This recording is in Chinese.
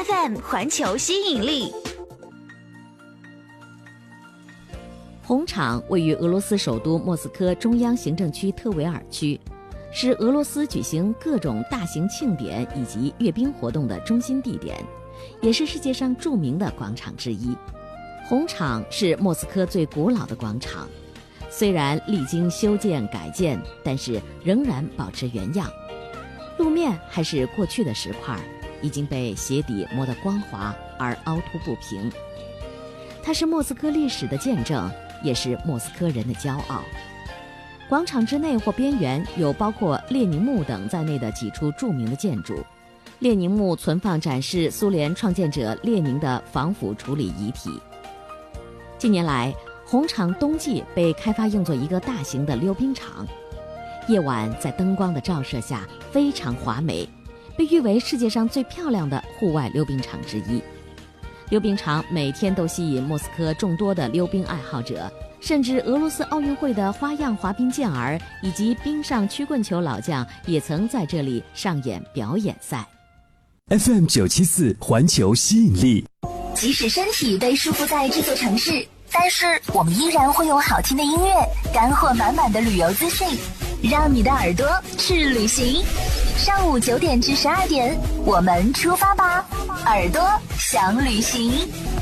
FM 环球吸引力。 红场位于俄罗斯首都莫斯科中央行政区特维尔区，是俄罗斯举行各种大型庆典以及阅兵活动的中心地点，也是世界上著名的广场之一。红场是莫斯科最古老的广场，虽然历经修建改建，但是仍然保持原样。路面还是过去的石块，已经被鞋底磨得光滑而凹凸不平。它是莫斯科历史的见证，也是莫斯科人的骄傲。广场之内或边缘有包括列宁墓等在内的几处著名的建筑。列宁墓存放展示苏联创建者列宁的防腐处理遗体。近年来，红场冬季被开发用作一个大型的溜冰场，夜晚在灯光的照射下非常华美，被誉为世界上最漂亮的户外溜冰场之一。溜冰场每天都吸引莫斯科众多的溜冰爱好者，甚至俄罗斯奥运会的花样滑冰健儿以及冰上曲棍球老将也曾在这里上演表演赛。 FM 974环球吸引力。 即使身体被束缚在这座城市，但是我们依然会有好听的音乐，干货满满的旅游资讯，让你的耳朵去旅行。上午9点至12点，我们出发吧，耳朵想旅行。